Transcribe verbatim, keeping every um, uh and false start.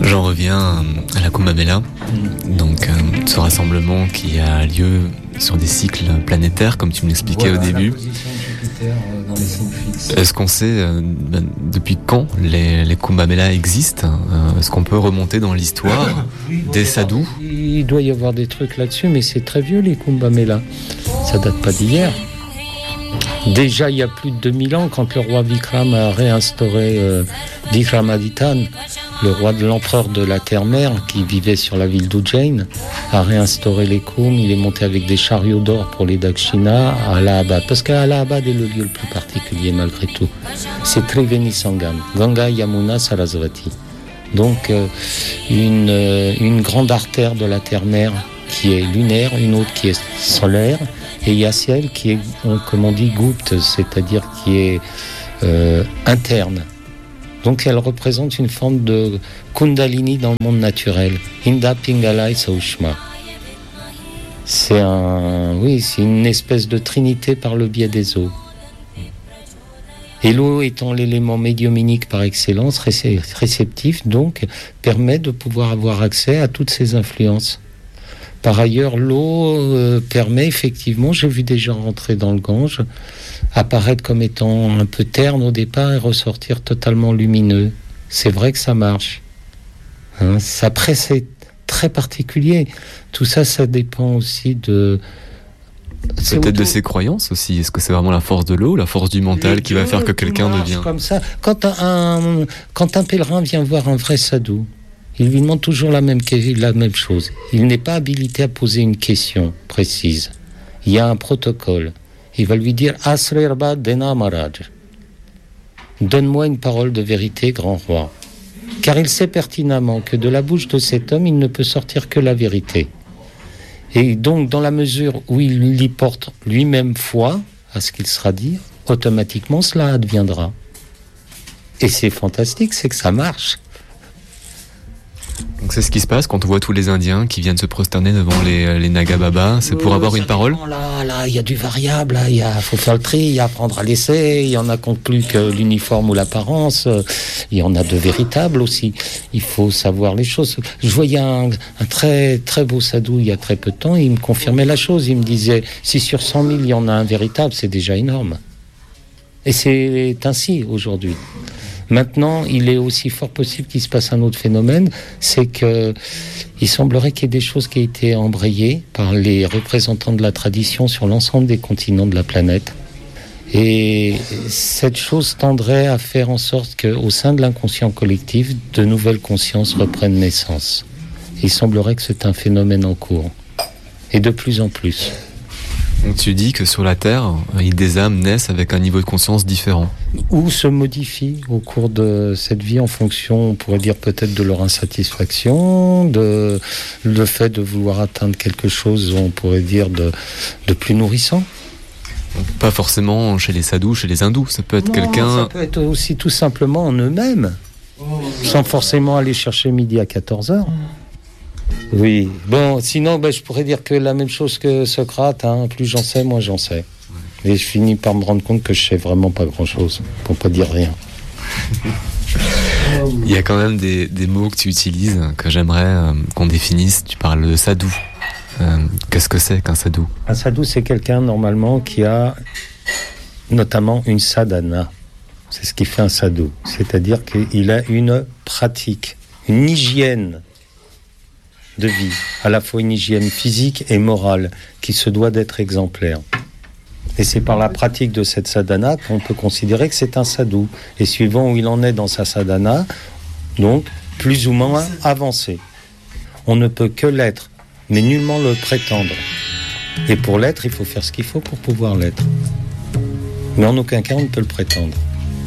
J'en reviens à la Kumbh Mela, donc euh, ce rassemblement qui a lieu sur des cycles planétaires, comme tu me l'expliquais voilà, au début. Dans les Est-ce qu'on sait euh, ben, depuis quand les, les Kumbh Mela existent euh, Est-ce qu'on peut remonter dans l'histoire des sadhus? Il doit y avoir des trucs là-dessus, mais c'est très vieux les Kumbh Mela. Ça date pas d'hier. Déjà, il y a plus de deux mille ans, quand le roi Vikram a réinstauré euh, Vikramaditya, le roi de l'empereur de la terre-mère, qui vivait sur la ville d'Ujjain, a réinstauré les Kumbh. Il est monté avec des chariots d'or pour les Dakshina à Allahabad. Parce qu'Allahabad est le lieu le plus particulier, malgré tout. C'est Triveni Sangam, Ganga, Yamuna, Sarasvati. Donc, euh, une, euh, une grande artère de la terre-mère qui est lunaire, une autre qui est solaire, et il y a celle qui est, comme on dit, Gupta, c'est-à-dire qui est euh, interne. Donc elle représente une forme de Kundalini dans le monde naturel. Inda Pingala et Saushma. C'est un, oui, c'est une espèce de trinité par le biais des eaux. Et l'eau étant l'élément médiuminique par excellence, réceptif, donc, permet de pouvoir avoir accès à toutes ces influences. Par ailleurs, l'eau euh, permet effectivement, j'ai vu des gens rentrer dans le Gange, apparaître comme étant un peu terne au départ et ressortir totalement lumineux. C'est vrai que ça marche. Hein, ça, après, c'est très particulier. Tout ça, ça dépend aussi de... C'est peut-être autour... de ses croyances aussi. Est-ce que c'est vraiment la force de l'eau, la force du mental Les qui va faire que quelqu'un devient... Comme ça. Quand un, quand un pèlerin vient voir un vrai sadhu, il lui demande toujours la même, la même chose. Il n'est pas habilité à poser une question précise. Il y a un protocole. Il va lui dire « Asrirba Dena Maharaj ». Donne-moi une parole de vérité, grand roi. Car il sait pertinemment que de la bouche de cet homme, il ne peut sortir que la vérité. Et donc, dans la mesure où il y porte lui-même foi à ce qu'il sera dit, automatiquement, cela adviendra. Et c'est fantastique, c'est que ça marche. Donc c'est ce qui se passe quand on voit tous les Indiens qui viennent se prosterner devant les, les Naga Baba, c'est pour euh, avoir une parole. Là, là, il y a du variable, là, il y a, faut faire le tri, il y a apprendre à laisser, il y en a qui n'ont plus que l'uniforme ou l'apparence, il y en a de véritables aussi. Il faut savoir les choses. Je voyais un, un très très beau sadhu il y a très peu de temps, il me confirmait la chose, il me disait si sur cent mille il y en a un véritable, c'est déjà énorme. Et c'est ainsi aujourd'hui. Maintenant, il est aussi fort possible qu'il se passe un autre phénomène, c'est que il semblerait qu'il y ait des choses qui aient été embrayées par les représentants de la tradition sur l'ensemble des continents de la planète. Et cette chose tendrait à faire en sorte qu'au sein de l'inconscient collectif, de nouvelles consciences reprennent naissance. Il semblerait que c'est un phénomène en cours, et de plus en plus. Donc tu dis que sur la Terre, des âmes naissent avec un niveau de conscience différent. Ou se modifient au cours de cette vie en fonction, on pourrait dire peut-être de leur insatisfaction, de le fait de vouloir atteindre quelque chose, on pourrait dire de, de plus nourrissant. Pas forcément chez les sadhus, chez les hindous, ça peut être non, quelqu'un... Ça peut être aussi tout simplement en eux-mêmes, sans forcément aller chercher midi à quatorze heures. Oui, bon, sinon ben, je pourrais dire que la même chose que Socrate, hein, plus j'en sais, moins j'en sais. Et je finis par me rendre compte que je sais vraiment pas grand-chose, pour pas dire rien. Il y a quand même des, des mots que tu utilises, que j'aimerais euh, qu'on définisse. Tu parles de sadhu. Euh, qu'est-ce que c'est qu'un sadhu ? Un sadhu, c'est quelqu'un normalement qui a notamment une sadhana. C'est ce qui fait un sadhu. C'est-à-dire qu'il a une pratique, une hygiène de vie, à la fois une hygiène physique et morale, qui se doit d'être exemplaire. Et c'est par la pratique de cette sadhana qu'on peut considérer que c'est un sadhu. Et suivant où il en est dans sa sadhana, donc plus ou moins avancé. On ne peut que l'être, mais nullement le prétendre. Et pour l'être, il faut faire ce qu'il faut pour pouvoir l'être. Mais en aucun cas, on ne peut le prétendre.